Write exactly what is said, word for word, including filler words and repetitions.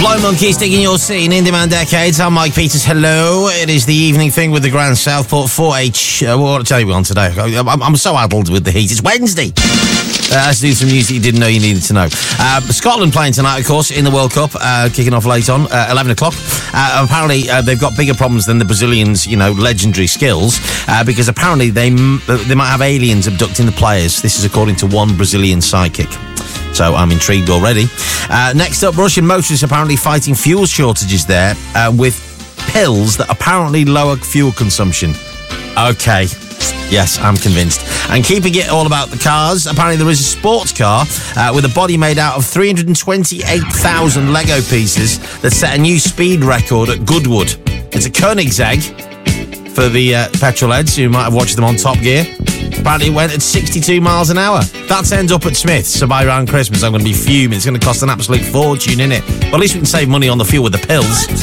Blind Monkeys digging your scene in demand decades. I'm Mike Peters. Hello. It is the evening thing with the Grand Southport four H. Uh, what to tell you on today? I'm, I'm so addled with the heat. It's Wednesday. Uh, let's do some news that you didn't know you needed to know. Uh, Scotland playing tonight, of course, in the World Cup, uh, kicking off late on, uh, eleven o'clock. Uh, apparently, uh, they've got bigger problems than the Brazilians' you know, legendary skills, uh, because apparently they m- they might have aliens abducting the players. This is according to one Brazilian psychic. So I'm intrigued already. Uh, next up, Russian motorists apparently fighting fuel shortages there uh, with pills that apparently lower fuel consumption. Okay. Yes, I'm convinced. And keeping it all about the cars, apparently there is a sports car uh, with a body made out of three hundred twenty-eight thousand Lego pieces that set a new speed record at Goodwood. It's a Koenigsegg for the uh, petrol heads who might have watched them on Top Gear. Apparently it went at sixty-two miles an hour. That ends up at Smith's, so by around Christmas I'm going to be fuming. It's going to cost an absolute fortune, innit? But at least we can save money on the fuel with the pills.